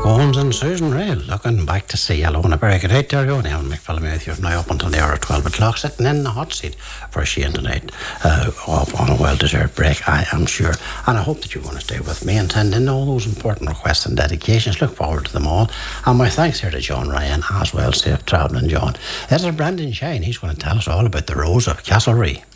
Gomes and Susan Ray looking back to see yellow on a very good night there. You Evan McPhillamouth now up until the hour of 12 o'clock, sitting in the hot seat for Shane tonight, off on a well-deserved break, I am sure. And I hope that you're going to stay with me and send in all those important requests and dedications. Look forward to them all. And my thanks here to John Ryan as well. Safe travelling, John. This is Brendan Shine. He's going to tell us all about the Rose of Castlereagh.